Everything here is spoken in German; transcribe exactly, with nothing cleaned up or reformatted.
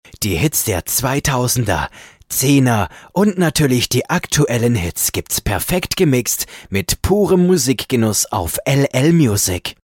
Die Hits der zweitausender, Zehner und natürlich die aktuellen Hits gibt's perfekt gemixt mit purem Musikgenuss auf L L Music.